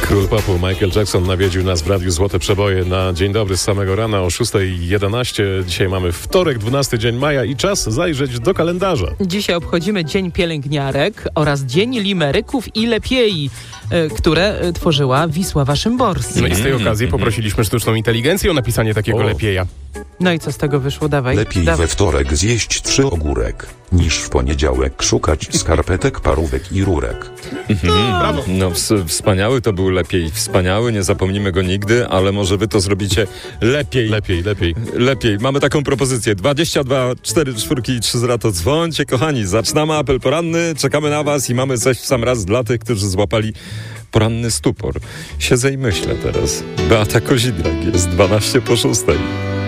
Król popu Michael Jackson nawiedził nas w Radiu Złote Przeboje na Dzień Dobry z samego rana o 6:11. Dzisiaj mamy wtorek, 12 dzień maja i czas zajrzeć do kalendarza. Dzisiaj obchodzimy Dzień Pielęgniarek oraz Dzień Limeryków i Lepiej, które tworzyła Wisława Szymborska. No i z tej okazji poprosiliśmy sztuczną inteligencję o napisanie takiego lepiej'a. No i co z tego wyszło? Dawaj. Lepiej we wtorek zjeść 3 ogórek, niż w poniedziałek szukać skarpetek, parówek i rurek. Brawo. No wspaniały to był lepiej. Wspaniały, nie zapomnimy go nigdy, ale może wy to zrobicie lepiej. Lepiej. Mamy taką propozycję. 22 4 4 i 3 0 to dzwońcie, kochani. Zaczynamy apel poranny, czekamy na was i mamy coś w sam raz dla tych, którzy złapali poranny stupor. Siedzę i myślę teraz. Beata Kozidrak jest 12 po 6.